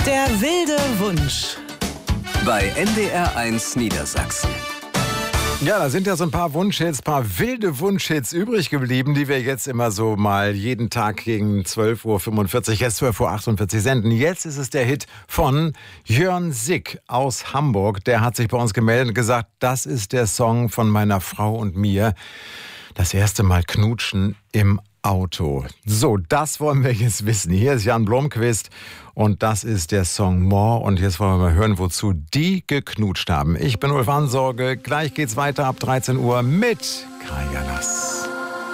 Der wilde Wunsch. Bei NDR1 Niedersachsen. Ja, da sind ja so ein paar Wunschhits, paar wilde Wunschhits übrig geblieben, die wir jetzt immer so mal jeden Tag gegen 12.45 Uhr, jetzt 12.48 Uhr senden. Jetzt ist es der Hit von Jörn Sick aus Hamburg. Der hat sich bei uns gemeldet und gesagt, das ist der Song von meiner Frau und mir. Das erste Mal knutschen im Auto. So, das wollen wir jetzt wissen. Hier ist Jan Blomqvist und das ist der Song More. Und jetzt wollen wir mal hören, wozu die geknutscht haben. Ich bin Ulf Ansorge. Gleich geht's weiter ab 13 Uhr mit Kaya Lass.